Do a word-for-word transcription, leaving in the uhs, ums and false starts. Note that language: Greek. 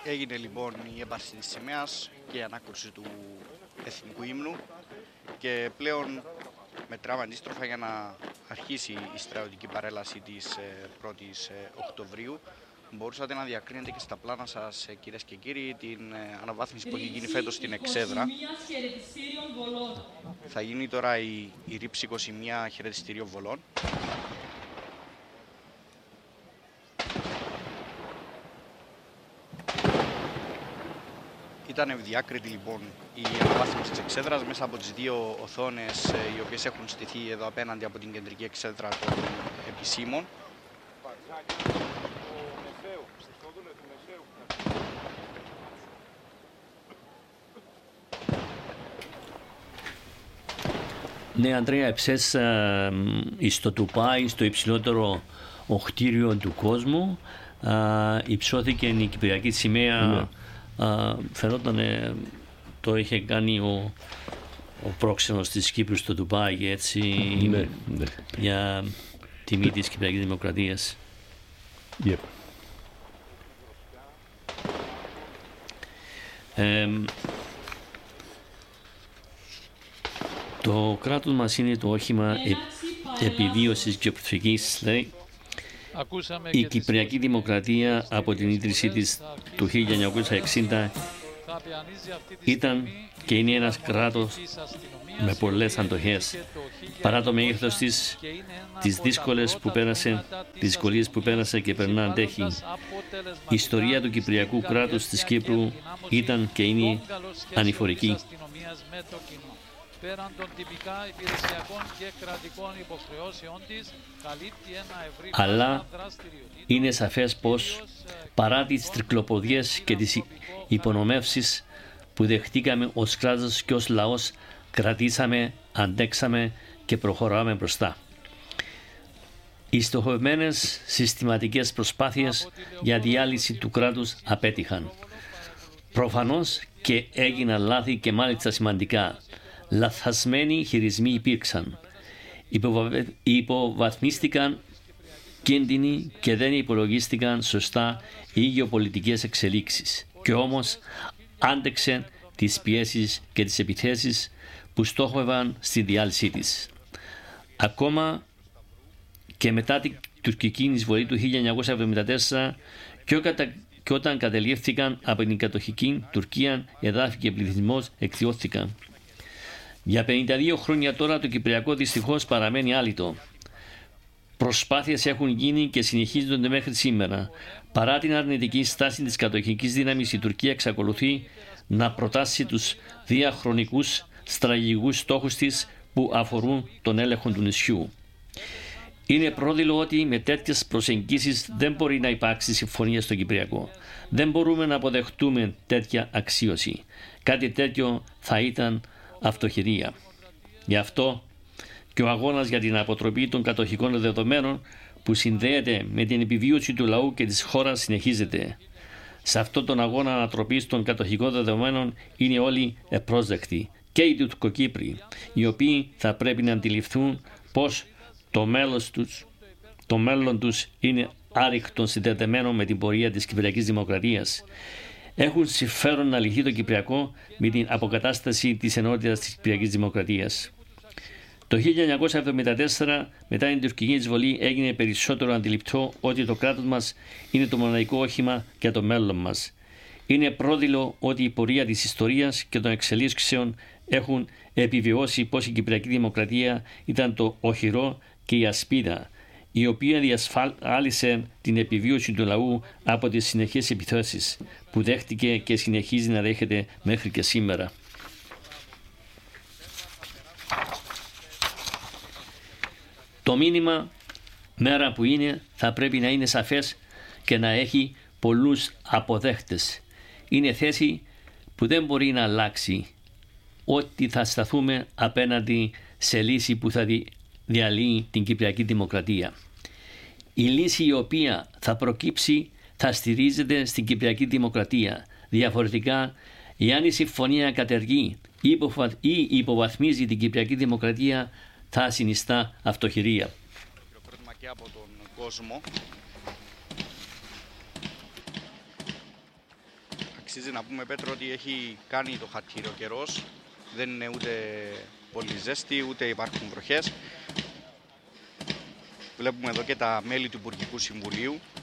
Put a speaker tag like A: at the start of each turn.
A: Έγινε λοιπόν η έπαρση της σημαίας και η ανάκρουση του εθνικού ύμνου και πλέον μετράμε αντίστροφα για να αρχίσει η στρατιωτική παρέλαση της πρώτης Οκτωβρίου. Μπορούσατε να διακρίνετε και στα πλάνα σας, κυρίες και κύριοι, την αναβάθμιση που έχει γίνει φέτος στην Εξέδρα. Θα γίνει τώρα η, η ρήψη είκοσι μία χαιρετιστηρίων βολών. Ήταν ευδιάκριτη λοιπόν η αναβάθμιση της Εξέδρας μέσα από τις δύο οθόνες οι οποίες έχουν στηθεί εδώ απέναντι από την κεντρική εξέδρα των επισήμων.
B: Ναι, Αντρέα, εψές στο Τουπάι, στο υψηλότερο οχτήριο του κόσμου, α, υψώθηκε η Κυπριακή σημαία. Ναι. Uh, φαινόταν ε, το είχε κάνει ο, ο πρόξενος της Κύπρου στο Ντουμπάι, έτσι,
C: ναι, ναι.
B: για τιμή της Κυπριακής Δημοκρατίας.
C: Yep.
B: Ε, το κράτος μας είναι το όχημα ε, επιβίωσης και προσφυγής, λέει. Η Κυπριακή Δημοκρατία από την ίδρυσή της του χίλια εννιακόσια εξήντα ήταν και είναι ένας κράτος με πολλές αντοχές. Παρά το μέγεθος της, τις δύσκολες που πέρασε, τις δυσκολίες που πέρασε και περνά αντέχει. Η ιστορία του Κυπριακού κράτους της Κύπρου ήταν και είναι ανηφορική. Πέραν των τυπικά υπηρεσιακών και κρατικών υποχρεώσεων της, καλύπτει ένα ευρύ αλλά είναι σαφές πως παρά τις τρικλοποδιές και τις υπονομεύσεις που δεχτήκαμε ως κράτος και ως λαός, κρατήσαμε, αντέξαμε και προχωράμε μπροστά. Οι στοχευμένες συστηματικές προσπάθειες για διάλυση του κράτους απέτυχαν. Προφανώς και έγιναν λάθη και μάλιστα σημαντικά. Λαθασμένοι χειρισμοί υπήρξαν. Υποβαθμίστηκαν κίνδυνοι και δεν υπολογίστηκαν σωστά οι γεωπολιτικές εξελίξεις. Και όμως άντεξε τις πιέσεις και τις επιθέσεις που στόχευαν στη διάλυσή της. Ακόμα και μετά την τουρκική εισβολή του χίλια εννιακόσια εβδομήντα τέσσερα και, κατα... και όταν κατελήφθηκαν από την κατοχική Τουρκία, εδάφη και πληθυσμός εκθιώθηκαν. Για πενήντα δύο χρόνια τώρα το Κυπριακό δυστυχώς παραμένει άλυτο. Προσπάθειες έχουν γίνει και συνεχίζονται μέχρι σήμερα. Παρά την αρνητική στάση της κατοχικής δύναμης, η Τουρκία εξακολουθεί να προτάσει τους διαχρονικούς στρατηγικούς στόχους της που αφορούν τον έλεγχο του νησιού. Είναι πρόδειλο ότι με τέτοιες προσεγγίσεις δεν μπορεί να υπάρξει συμφωνία στο Κυπριακό. Δεν μπορούμε να αποδεχτούμε τέτοια αξίωση. Κάτι τέτοιο θα ήταν αυτοχειρία. Γι' αυτό και ο αγώνας για την αποτροπή των κατοχικών δεδομένων που συνδέεται με την επιβίωση του λαού και της χώρας συνεχίζεται. Σε αυτόν τον αγώνα ανατροπής των κατοχικών δεδομένων είναι όλοι ευπρόσδεκτοι και οι Τουρκοκύπροι, οι οποίοι θα πρέπει να αντιληφθούν πως το μέλλον τους, το μέλλον τους είναι άρρηκτον συνδεδεμένο με την πορεία της Κυπριακής Δημοκρατίας. Έχουν συμφέρον να λυθεί το Κυπριακό με την αποκατάσταση της ενότητας της Κυπριακής Δημοκρατίας. Το χίλια εννιακόσια εβδομήντα τέσσερα, μετά την τουρκική εισβολή, έγινε περισσότερο αντιληπτό ότι το κράτος μας είναι το μοναδικό όχημα για το μέλλον μας. Είναι πρόδειλο ότι η πορεία της ιστορίας και των εξελίξεων έχουν επιβιώσει πως η Κυπριακή Δημοκρατία ήταν το οχυρό και η ασπίδα, η οποία διασφάλισε την επιβίωση του λαού από τις συνεχείς επιθέσεις που δέχτηκε και συνεχίζει να δέχεται μέχρι και σήμερα. Το μήνυμα, μέρα που είναι, θα πρέπει να είναι σαφές και να έχει πολλούς αποδέχτες. Είναι θέση που δεν μπορεί να αλλάξει, ότι θα σταθούμε απέναντι σε λύση που θα διαλύει την Κυπριακή Δημοκρατία. Η λύση η οποία θα προκύψει θα στηρίζεται στην Κυπριακή Δημοκρατία. Διαφορετικά, εάν η συμφωνία κατεργεί ή υποβαθμίζει την Κυπριακή Δημοκρατία, θα συνιστά αυτοχειρία.
A: Και από τον κόσμο. αξίζει να πούμε, Πέτρο, ότι έχει κάνει το χατήρι ο καιρός. Δεν είναι ούτε πολύ ζέστη, ούτε υπάρχουν βροχές. Βλέπουμε εδώ και τα μέλη του Υπουργικού Συμβουλίου